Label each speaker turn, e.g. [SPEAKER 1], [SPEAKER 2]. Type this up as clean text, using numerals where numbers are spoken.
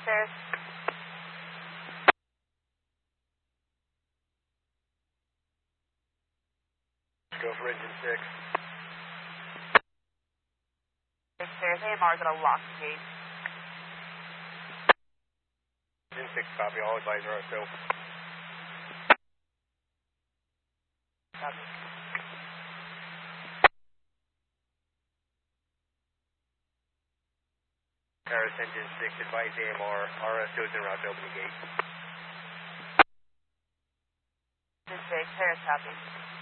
[SPEAKER 1] Paris.
[SPEAKER 2] Go for engine 6.
[SPEAKER 1] Paris, AMR is going to lock the gate.
[SPEAKER 2] Engine 6 copy, all advisor are still.
[SPEAKER 1] Copy.
[SPEAKER 2] Paris engine 6, advise AMR, RSO is en route to open the gate.
[SPEAKER 1] Engine 6, Paris, copy.